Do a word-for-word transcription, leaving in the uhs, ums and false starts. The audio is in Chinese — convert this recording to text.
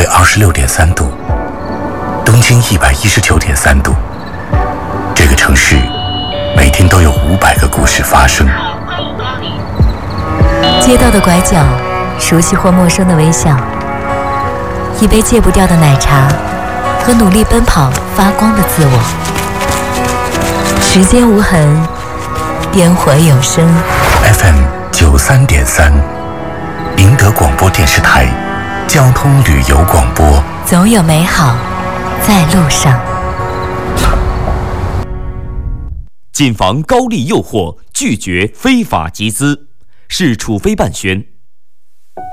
为二十六点三度，东经一百一十九点三度。这个城市每天都有五百个故事发生。 街道的拐角，熟悉或陌生的微笑，一杯戒不掉的奶茶，和努力奔跑发光的自我。时间无痕，烟火有声。 F M 九三点三，赢得广播电视台交通旅游广播。 总有美好在路上。 谨防高利诱惑，拒绝非法集资。市处非办宣。